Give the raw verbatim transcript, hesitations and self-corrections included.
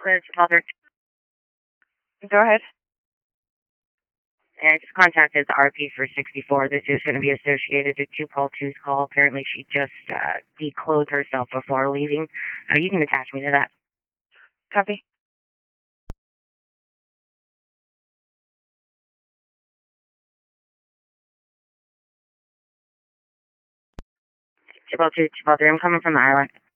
clear to mother. Go ahead. And I just contacted the R P for sixty-four. This is going to be associated to two call two's call. Apparently she just uh, declothed herself before leaving. Uh, you can attach me to that. Copy. two call two, two call three. I'm coming from the island.